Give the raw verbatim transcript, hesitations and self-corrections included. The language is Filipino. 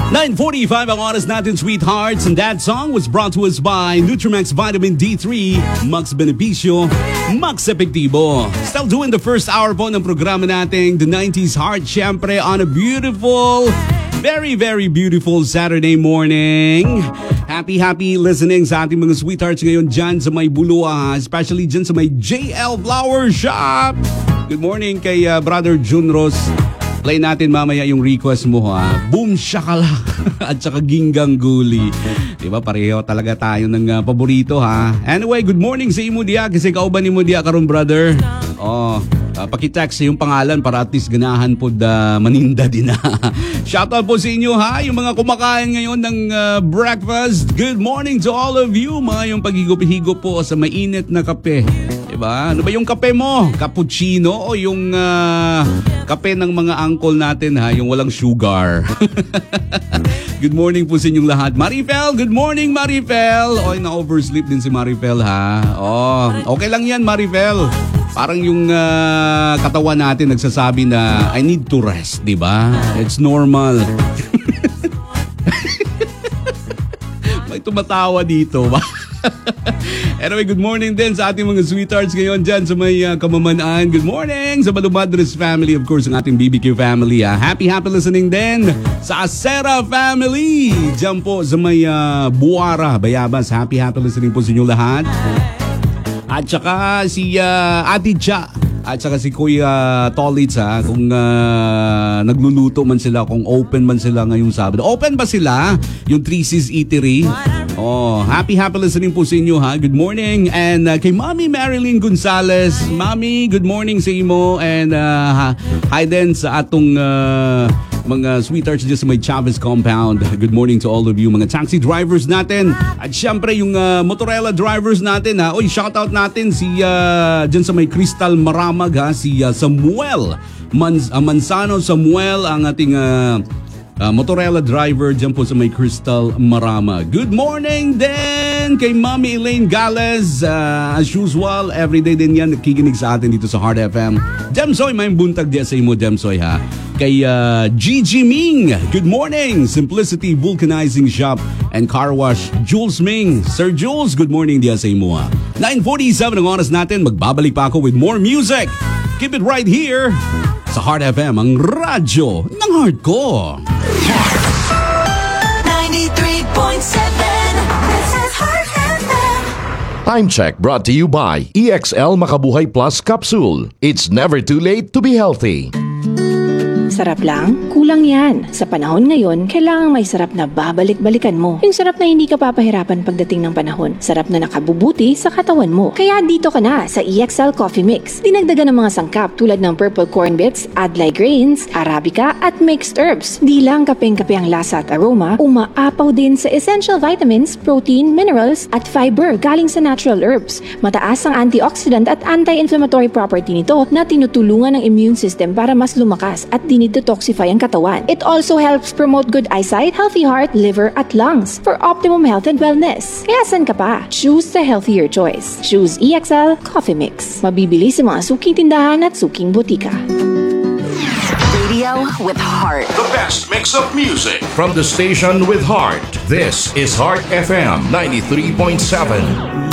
nine forty-five ang oras natin, sweethearts. And that song was brought to us by Nutrimax Vitamin D three, Max Beneficio, Max Epektibo. Still doing the first hour po ng programa natin, The nineties Heart, syempre on a beautiful, very, very beautiful Saturday morning. Happy, happy listening sa ating mga sweethearts ngayon dyan sa may Bulua, especially dyan sa may J L Flower Shop. Good morning kay uh, Brother Junros. Play natin mamaya yung request mo, ha. Boom shakala at saka ginggang guli. Diba pareho talaga tayo ng uh, paborito, ha. Anyway, good morning sa imo diya kasi kauban ni mo diya karon, brother. Oh, uh, paki-text yung pangalan para at least ganahan po da maninda din, ha. Shoutout po sa inyo, ha, yung mga kumakain ngayon ng uh, breakfast. Good morning to all of you, mga yung paghigop-higop po sa mainit na kape. Diba? Ano ba yung kape mo? Cappuccino o yung uh, kape ng mga uncle natin, ha? Yung walang sugar. Good morning po sa inyong lahat. Marifel, good morning, Marifel. Oy, na-oversleep din si Marifel, ha? Oh, okay lang yan, Marifel. Parang yung uh, katawan natin nagsasabi na I need to rest, diba? It's normal. May tumatawa dito ba? Anyway, good morning din sa ating mga sweethearts ngayon dyan sa may uh, Kamamanaan. Good morning sa Balumadres family, of course, ang ating B B Q family. Uh. Happy, happy listening din sa Acera family. Dyan po sa may uh, Buara, Bayabas. Happy, happy listening po sa inyo lahat. At saka si uh, Ate Cha. At saka si Kuya Tolitz, ha, kung uh, nagluluto man sila, kung open man sila ngayong Sabado. Open ba sila? Yung Three C's Eatery? Oh, happy, happy listening po sa inyo, ha. Good morning. And uh, kay Mami Marilyn Gonzalez. Mami, good morning sa imo. And uh, hi din sa atong uh, mga sweethearts dyan sa may Chavez compound. Good morning to all of you, mga taxi drivers natin. At syempre yung uh, motorella drivers natin, ha. Oy, shoutout natin si uh, dyan sa may Crystal Maramag, ha. Si uh, Samuel Manz- uh, Manzano Samuel, ang ating uh, uh, motorella driver dyan po sa may Crystal Maramag. Good morning din kay Mami Elaine Gales. Uh, as usual, everyday din yan nakikinig sa atin dito sa Heart F M. Demsoy, may buntag diya sa imo, Demsoy, ha. Kay uh, Gigi Ming, good morning. Simplicity Vulcanizing Shop and Car Wash, Jules Ming. Sir Jules, good morning diya sa imo, ha. nine forty-seven ang oras natin. Magbabalik pa ako with more music. Keep it right here sa Heart F M, ang radyo ng heart ko. ninety-three point seven, this is Heart F M. Time check brought to you by E X L Makabuhay Plus Capsule. It's never too late to be healthy. Sarap lang? Kulang yan. Sa panahon ngayon, kailangang may sarap na babalik-balikan mo. Yung sarap na hindi ka papahirapan pagdating ng panahon. Sarap na nakabubuti sa katawan mo. Kaya dito ka na sa E X L Coffee Mix. Dinagdagan ng mga sangkap tulad ng purple corn bits, adlai grains, arabica at mixed herbs. Di lang kapeng-kape ang lasa at aroma, umaapaw din sa essential vitamins, protein, minerals at fiber galing sa natural herbs. Mataas ang antioxidant at anti-inflammatory property nito na tinutulungan ng immune system para mas lumakas at din detoxify ang katawan. It also helps promote good eyesight, healthy heart, liver, at lungs for optimum health and wellness. Kaya san ka pa? Choose the healthier choice. Choose E X L Coffee Mix. Mabibili sa mga suking tindahan at suking butika. Radio with heart. The best mix of music from the station with heart. This is Heart F M ninety-three point seven.